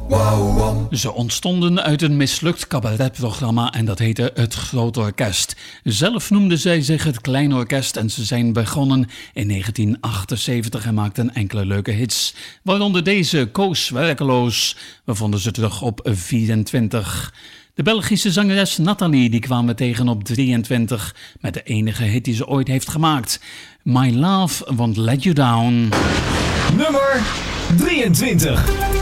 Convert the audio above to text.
Ze ontstonden uit een mislukt cabaretprogramma en dat heette Het Groot Orkest. Zelf noemden zij zich Het Klein Orkest en ze zijn begonnen in 1978 en maakten enkele leuke hits. Waaronder deze, Koos Werkeloos. We vonden ze terug op 24. De Belgische zangeres Nathalie die kwamen we tegen op 23 met de enige hit die ze ooit heeft gemaakt. My Love Won't Let You Down. Nummer 23.